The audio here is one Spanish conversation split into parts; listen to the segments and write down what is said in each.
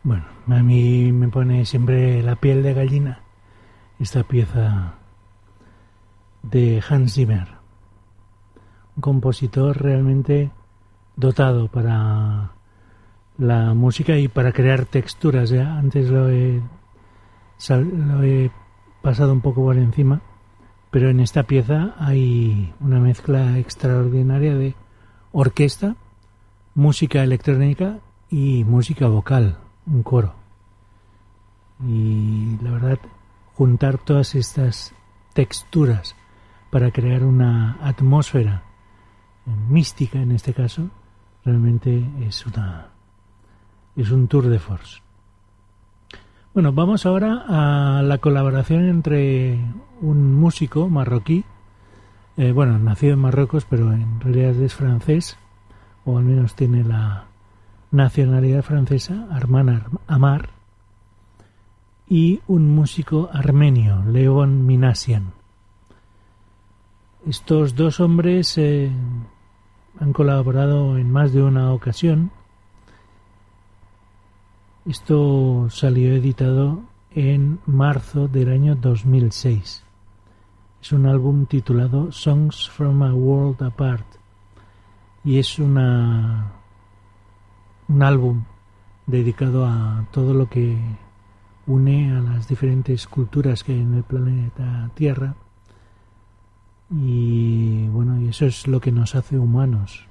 Bueno, a mí me pone siempre la piel de gallina esta pieza de Hans Zimmer, un compositor realmente dotado para la música y para crear texturas. Ya antes lo he pasado un poco por encima, pero en esta pieza hay una mezcla extraordinaria de orquesta, música electrónica y música vocal, un coro. Y la verdad, juntar todas estas texturas para crear una atmósfera mística, en este caso, realmente es un tour de force. Bueno, vamos ahora a la colaboración entre un músico marroquí, nacido en Marruecos, pero en realidad es francés, o al menos tiene la nacionalidad francesa, Arman Amar, y un músico armenio, Levon Minassian. Estos dos hombres han colaborado en más de una ocasión. Esto salió editado en marzo del año 2006. Es un álbum titulado Songs from a World Apart y es un álbum dedicado a todo lo que une a las diferentes culturas que hay en el planeta Tierra. Y bueno, y eso es lo que nos hace humanos.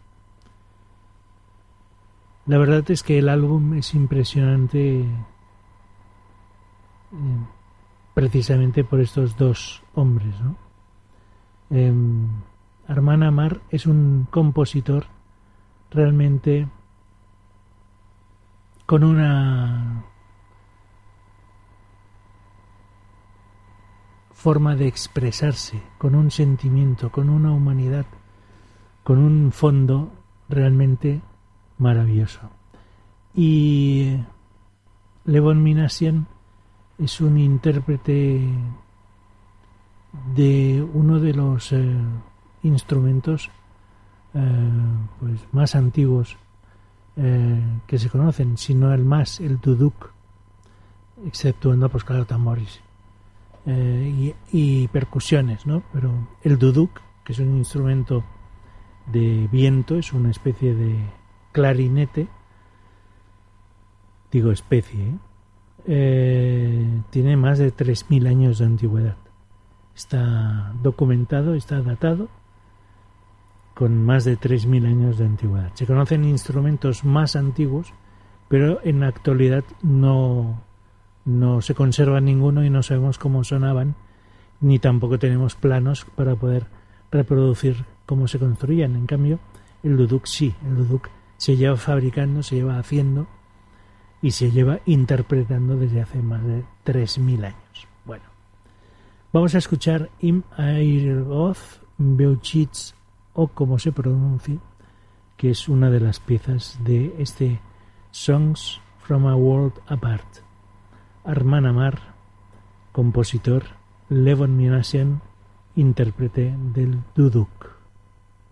La verdad es que el álbum es impresionante precisamente por estos dos hombres, ¿no? Arman Amar es un compositor realmente con una forma de expresarse, con un sentimiento, con una humanidad, con un fondo realmente maravilloso. Y Levon Minassian es un intérprete de uno de los instrumentos pues más antiguos que se conocen, si no el más, el duduk, exceptuando pues claro tambores y percusiones, ¿no? Pero el duduk, que es un instrumento de viento, es una especie de clarinete, digo especie, tiene más de 3.000 años de antigüedad. Está documentado, está datado con más de 3.000 años de antigüedad. Se conocen instrumentos más antiguos, pero en la actualidad no se conserva ninguno y no sabemos cómo sonaban, ni tampoco tenemos planos para poder reproducir cómo se construían. En cambio, el duduk sí, el duduk se lleva fabricando, se lleva haciendo y se lleva interpretando desde hace más de 3.000 años. Bueno, vamos a escuchar Im Airoth Beuchitz, o como se pronuncie, que es una de las piezas de este Songs from a World Apart. Arman Amar, compositor, Levon Minassian, intérprete del duduk.